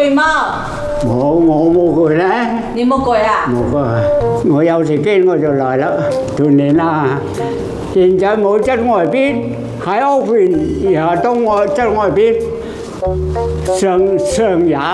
攰嗎？ 我冇攰咧， 你冇攰啊？ 冇攰。我有時間我就嚟啦，鍛鍊啦。現在冇出外邊，喺屋企，然後到我出外邊上也。